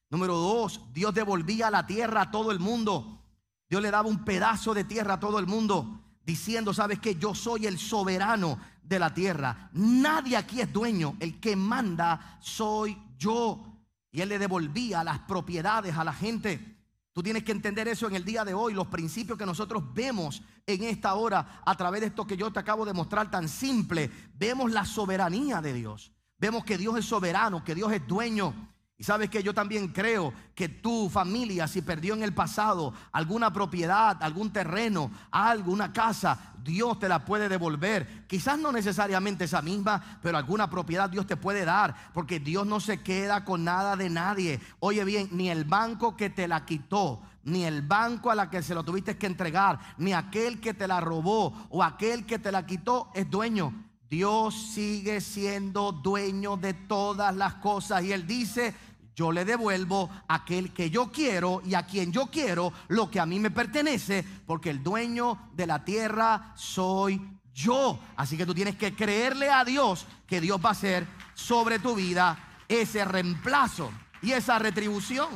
Número 2, Dios devolvía la tierra a todo el mundo. Dios le daba un pedazo de tierra a todo el mundo, diciendo, ¿sabes qué? Yo soy el soberano de la tierra. Nadie aquí es dueño. El que manda soy yo. Y Él le devolvía las propiedades a la gente. Tú tienes que entender eso en el día de hoy. Los principios que nosotros vemos en esta hora, a través de esto que yo te acabo de mostrar tan simple, vemos la soberanía de Dios. Vemos que Dios es soberano, que Dios es dueño. Y sabes que yo también creo que tu familia, si perdió en el pasado alguna propiedad, algún terreno, algo, una casa, Dios te la puede devolver. Quizás no necesariamente esa misma, pero alguna propiedad Dios te puede dar, porque Dios no se queda con nada de nadie. Oye bien, ni el banco que te la quitó, ni el banco a la que se lo tuviste que entregar, ni aquel que te la robó o aquel que te la quitó es dueño. Dios sigue siendo dueño de todas las cosas, y Él dice: yo le devuelvo a aquel que yo quiero y a quien yo quiero lo que a mí me pertenece, porque el dueño de la tierra soy yo. Así que tú tienes que creerle a Dios que Dios va a hacer sobre tu vida ese reemplazo y esa retribución.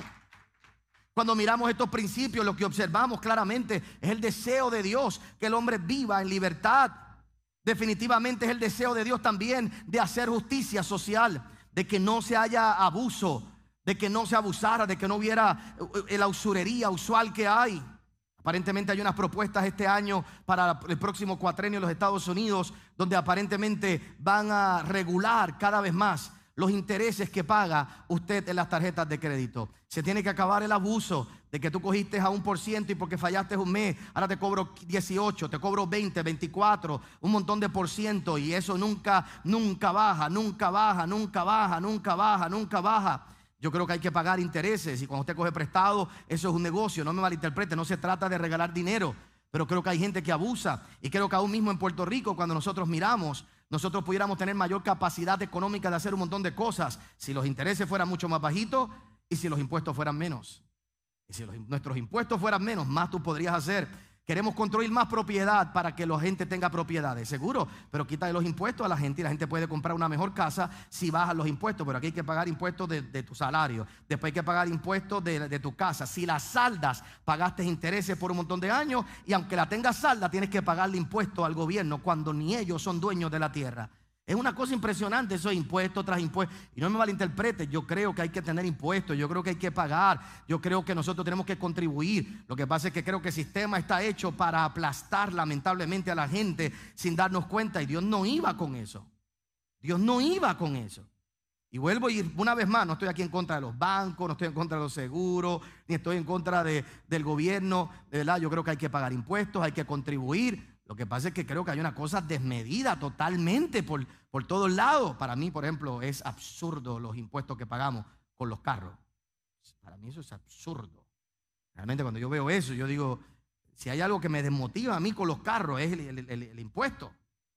Cuando miramos estos principios, lo que observamos claramente es el deseo de Dios que el hombre viva en libertad. Definitivamente es el deseo de Dios también de hacer justicia social, de que no se haya abuso, de que no se abusara, de que no hubiera la usurería usual que hay. Aparentemente hay unas propuestas este año para el próximo cuatrenio en los Estados Unidos, donde aparentemente van a regular cada vez más los intereses que paga usted en las tarjetas de crédito. Se tiene que acabar el abuso de que tú cogiste a 1% y porque fallaste un mes, ahora te cobro 18, te cobro 20, 24, un montón de por ciento, y eso nunca baja, nunca baja, nunca baja, nunca baja, nunca baja. Yo creo que hay que pagar intereses, y cuando usted coge prestado, eso es un negocio. No me malinterprete, no se trata de regalar dinero, pero creo que hay gente que abusa, y creo que aún mismo en Puerto Rico, cuando nosotros miramos, nosotros pudiéramos tener mayor capacidad económica de hacer un montón de cosas si los intereses fueran mucho más bajitos y si los impuestos fueran menos. Y si nuestros impuestos fueran menos, más tú podrías hacer. Queremos construir más propiedad para que la gente tenga propiedades, seguro, pero quítale los impuestos a la gente y la gente puede comprar una mejor casa si bajan los impuestos. Pero aquí hay que pagar impuestos de tu salario, después hay que pagar impuestos de tu casa. Si las saldas, pagaste intereses por un montón de años, y aunque la tengas salda, tienes que pagarle impuestos al gobierno cuando ni ellos son dueños de la tierra. Es una cosa impresionante, esos impuestos tras impuestos. Y no me malinterprete, yo creo que hay que tener impuestos, yo creo que hay que pagar, yo creo que nosotros tenemos que contribuir. Lo que pasa es que creo que el sistema está hecho para aplastar lamentablemente a la gente sin darnos cuenta, y Dios no iba con eso. Dios no iba con eso. Y vuelvo a ir una vez más, no estoy aquí en contra de los bancos, no estoy en contra de los seguros, ni estoy en contra del gobierno, de verdad. Yo creo que hay que pagar impuestos, hay que contribuir. Lo que pasa es que creo que hay una cosa desmedida totalmente por todos lados. Para mí, por ejemplo, es absurdo los impuestos que pagamos con los carros. Para mí eso es absurdo. Realmente cuando yo veo eso, yo digo, si hay algo que me desmotiva a mí con los carros es el impuesto.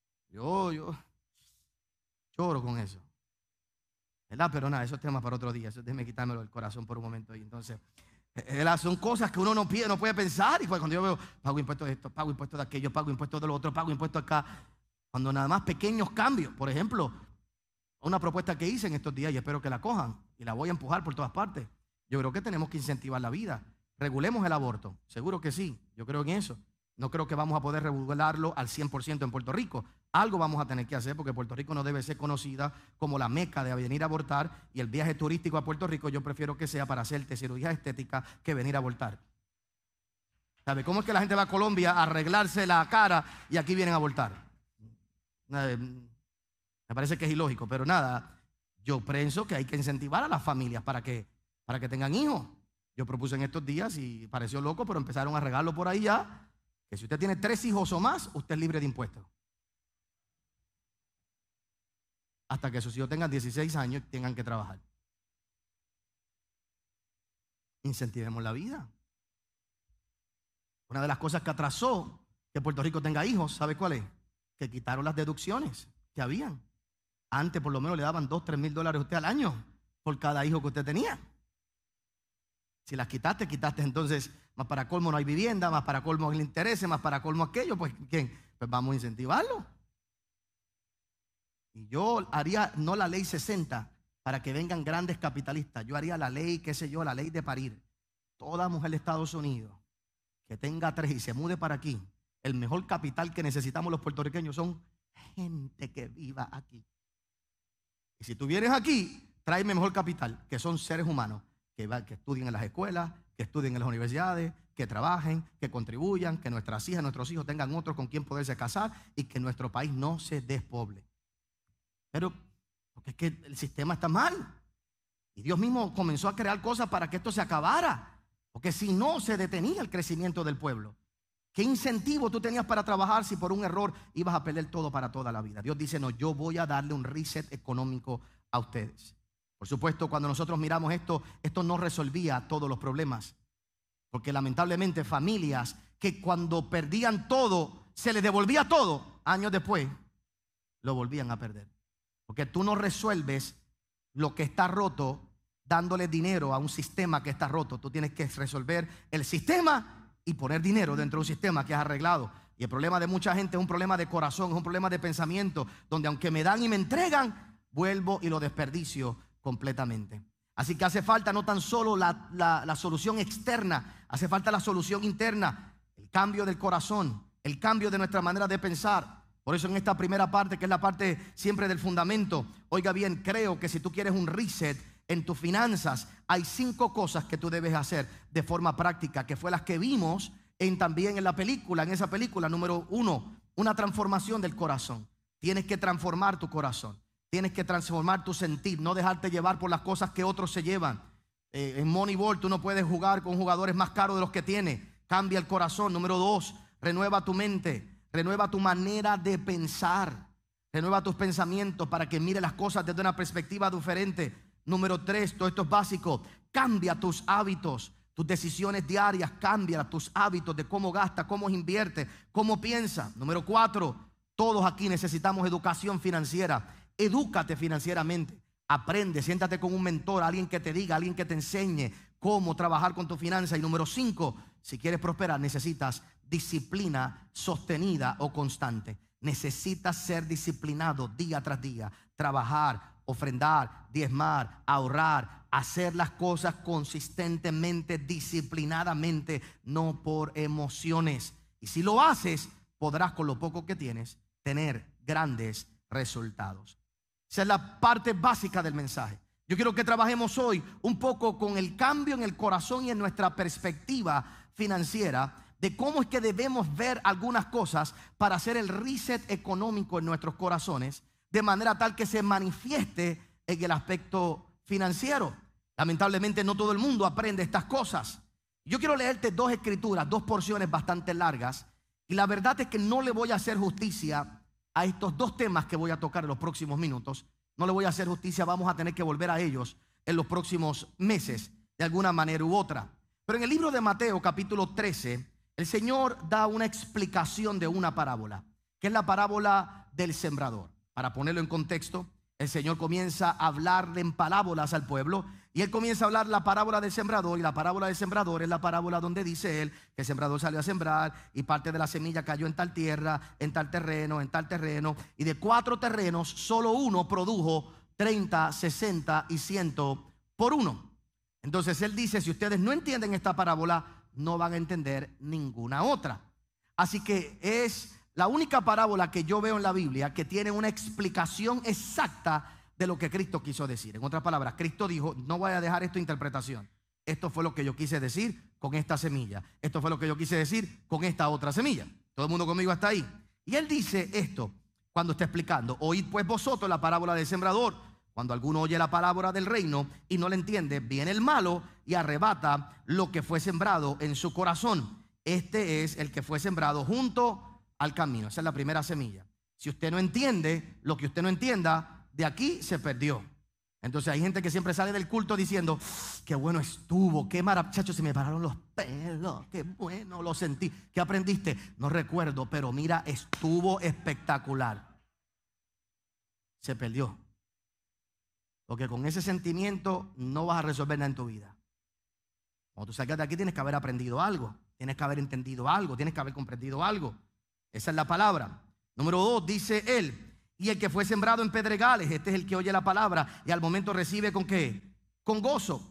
Yo lloro con eso, ¿verdad? Pero nada, eso es tema para otro día. Eso déjeme quitármelo del corazón por un momento. Y entonces, son cosas que uno no puede pensar. Y cuando yo veo, pago impuestos de esto, pago impuestos de aquello, pago impuestos de lo otro, pago impuestos acá. Cuando nada más pequeños cambios. Por ejemplo, una propuesta que hice en estos días y espero que la cojan, y la voy a empujar por todas partes. Yo creo que tenemos que incentivar la vida. Regulemos el aborto, seguro que sí, yo creo en eso. No creo que vamos a poder regularlo al 100% en Puerto Rico. Algo vamos a tener que hacer, porque Puerto Rico no debe ser conocida como la meca de venir a abortar, y el viaje turístico a Puerto Rico yo prefiero que sea para hacerte cirugía estética que venir a abortar. ¿Sabe cómo es que la gente va a Colombia a arreglarse la cara y aquí vienen a abortar? Me parece que es ilógico, pero nada, yo pienso que hay que incentivar a las familias para que tengan hijos. Yo propuse en estos días y pareció loco, pero empezaron a regarlo por ahí ya, que si usted tiene 3 hijos o más, usted es libre de impuestos. Hasta que sus hijos tengan 16 años y tengan que trabajar. Incentivemos la vida. Una de las cosas que atrasó que Puerto Rico tenga hijos, ¿sabe cuál es? Que quitaron las deducciones que habían. Antes por lo menos le daban $2, $3,000 a usted al año por cada hijo que usted tenía. Si las quitaste entonces, más para colmo no hay vivienda, más para colmo el interés, más para colmo aquello, pues ¿quién? Pues vamos a incentivarlo. Y yo haría no la ley 60, para que vengan grandes capitalistas. Yo haría la ley, qué sé yo, la ley de parir. Toda mujer de Estados Unidos que tenga 3 y se mude para aquí, el mejor capital que necesitamos los puertorriqueños son gente que viva aquí. Y si tú vienes aquí, tráeme mejor capital, que son seres humanos, que estudien en las escuelas, que estudien en las universidades, que trabajen, que contribuyan, que nuestras hijas, nuestros hijos tengan otros con quien poderse casar y que nuestro país no se despoble. Pero porque es que el sistema está mal. Y Dios mismo comenzó a crear cosas para que esto se acabara. Porque si no, se detenía el crecimiento del pueblo. ¿Qué incentivo tú tenías para trabajar si por un error ibas a perder todo para toda la vida? Dios dice, no, yo voy a darle un reset económico a ustedes. Por supuesto, cuando nosotros miramos esto no resolvía todos los problemas. Porque lamentablemente familias que cuando perdían todo, se les devolvía todo, años después, lo volvían a perder. Porque tú no resuelves lo que está roto dándole dinero a un sistema que está roto. Tú tienes que resolver el sistema y poner dinero dentro de un sistema que has arreglado. Y el problema de mucha gente es un problema de corazón, es un problema de pensamiento, donde aunque me dan y me entregan, vuelvo y lo desperdicio completamente. Así que hace falta no tan solo la solución externa, hace falta la solución interna, el cambio del corazón, el cambio de nuestra manera de pensar. Por eso en esta primera parte, que es la parte siempre del fundamento, oiga bien, creo que si tú quieres un reset en tus finanzas, hay 5 cosas que tú debes hacer de forma práctica, que fue las que vimos también en la película. En esa película, número 1, una transformación del corazón. Tienes que transformar tu corazón, tienes que transformar tu sentir, no dejarte llevar por las cosas que otros se llevan. En Moneyball tú no puedes jugar con jugadores más caros de los que tienes. Cambia el corazón. Número 2, renueva tu mente. Renueva tu manera de pensar. Renueva tus pensamientos para que mire las cosas desde una perspectiva diferente. Número 3, todo esto es básico. Cambia tus hábitos, tus decisiones diarias. Cambia tus hábitos de cómo gasta, cómo invierte, cómo piensa. Número 4, todos aquí necesitamos educación financiera. Edúcate financieramente. Aprende, siéntate con un mentor, alguien que te diga, alguien que te enseñe cómo trabajar con tu finanza. Y número 5, si quieres prosperar, necesitas disciplina sostenida o constante. Necesitas ser disciplinado día tras día, trabajar, ofrendar, diezmar, ahorrar, hacer las cosas consistentemente, disciplinadamente, no por emociones. Y si lo haces, podrás con lo poco que tienes tener grandes resultados. Esa es la parte básica del mensaje. Yo quiero que trabajemos hoy un poco con el cambio en el corazón y en nuestra perspectiva financiera, de cómo es que debemos ver algunas cosas para hacer el reset económico en nuestros corazones, de manera tal que se manifieste en el aspecto financiero. Lamentablemente no todo el mundo aprende estas cosas. Yo quiero leerte 2 escrituras, 2 porciones bastante largas, y la verdad es que no le voy a hacer justicia a estos 2 temas que voy a tocar en los próximos minutos. No le voy a hacer justicia, vamos a tener que volver a ellos en los próximos meses, de alguna manera u otra. Pero en el libro de Mateo, capítulo 13, el Señor da una explicación de una parábola, que es la parábola del sembrador. Para ponerlo en contexto, el Señor comienza a hablarle en parábolas al pueblo, y Él comienza a hablar la parábola del sembrador, y la parábola del sembrador es la parábola donde dice Él que el sembrador salió a sembrar y parte de la semilla cayó en tal tierra, en tal terreno, y de 4 terrenos solo uno produjo 30, 60 y 100 por 1. Entonces Él dice, si ustedes no entienden esta parábola, no van a entender ninguna otra. Así que es la única parábola que yo veo en la Biblia que tiene una explicación exacta de lo que Cristo quiso decir. En otras palabras, Cristo dijo, no voy a dejar esto a interpretación. Esto fue lo que yo quise decir con esta semilla. Esto fue lo que yo quise decir con esta otra semilla. Todo el mundo conmigo hasta ahí. Y Él dice esto cuando está explicando, oíd pues vosotros la parábola del sembrador. Cuando alguno oye la palabra del reino y no la entiende, viene el malo y arrebata lo que fue sembrado en su corazón. Este es el que fue sembrado junto al camino. Esa es la primera semilla. Si usted no entiende lo que usted no entienda, de aquí se perdió. Entonces hay gente que siempre sale del culto diciendo, qué bueno estuvo, qué maravilloso, se me pararon los pelos, qué bueno, lo sentí. ¿Qué aprendiste? No recuerdo, pero mira, estuvo espectacular. Se perdió. Porque con ese sentimiento no vas a resolver nada en tu vida. Cuando tú salgas de aquí tienes que haber aprendido algo, tienes que haber entendido algo, tienes que haber comprendido algo. Esa es la palabra. Número 2, dice Él, Y el que fue sembrado en pedregales, este es el que oye la palabra y al momento recibe ¿con qué? Con gozo.